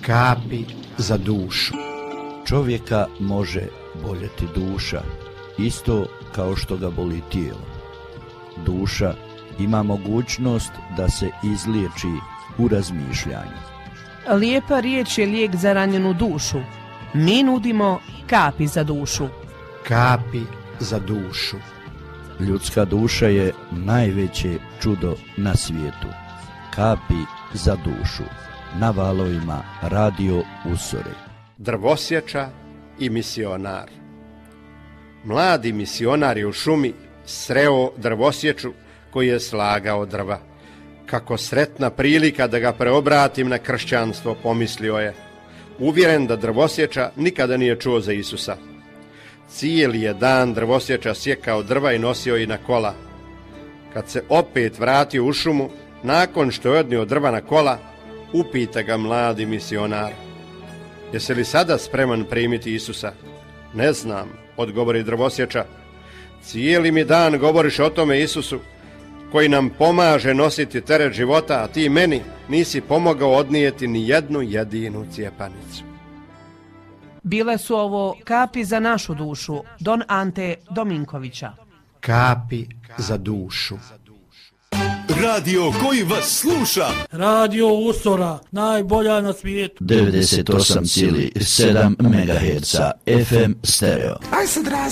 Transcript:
Kapi za dušu. Čovjeka može boljeti duša, isto kao što ga boli tijelo. Duša ima mogućnost da se izliječi u razmišljanju. Lijepa riječ je lijek za ranjenu dušu. Mi nudimo kapi za dušu. Kapi za dušu. Ljudska duša je najveće čudo na svijetu. Kapi za dušu. Na valovima Radio Usore. Drvosječa i misionar. Mladi misionar je u šumi sreo drvosječu koji je slagao drva. Kako sretna prilika da ga preobratim na kršćanstvo, pomislio je. Uvjeren da drvosječa nikada nije čuo za Isusa. Cijeli je dan drvosječa sjekao drva i nosio i na kola. Kad se opet vratio u šumu, nakon što je odnio drva na kola, upita ga mladi misionar: jesi li sada spreman primiti Isusa? Ne znam, odgovori drvosječa. Cijeli mi dan govoriš o tome Isusu, koji nam pomaže nositi teret života, a ti meni nisi pomogao odnijeti ni jednu jedinu cijepanicu. Bile su ovo kapi za našu dušu, Don Ante Dominkovića. Kapi za dušu. Radio koji vas sluša. Radio Usora, najbolja na svijetu. 98,7 MHz FM stereo. Aj sad